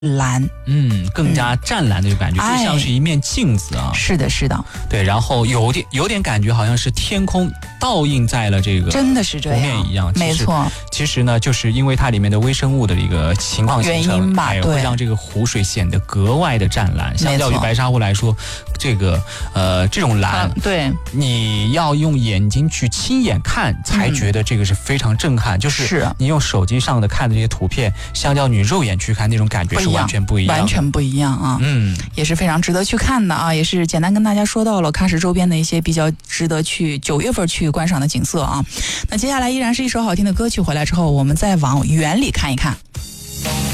蓝， 更加湛蓝的一个感觉，就像是一面镜子啊。 是的，是的， 对，然后有点感觉，好像是天空倒映在了这个真的是这样湖面一样。 没错， 其实呢，就是因为它里面的微生物的一个情况形成， 原因吧，对， 会让这个湖水显得格外的湛蓝。相较于白沙湖来说，这个这种蓝， 对， 你要用眼睛去亲眼看，才觉得这个是非常震撼。就是你用手机上的看的这些图片，相较你肉眼去看，那种感觉是完全不一样， 完全不一样啊。也是非常值得去看的啊。也是简单跟大家说到了喀什周边的一些比较值得去9月份去观赏的景色啊。那接下来依然是一首好听的歌曲，回来之后我们再往远里看一看。